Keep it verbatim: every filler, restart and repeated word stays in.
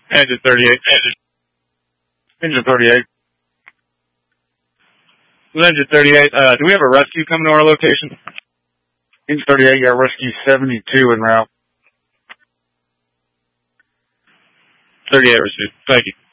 Engine thirty-eight. Engine thirty-eight. Engine thirty-eight, uh, do we have a rescue coming to our location? Engine thirty-eight, got rescue seventy-two en route. thirty-eight rescue. Thank you.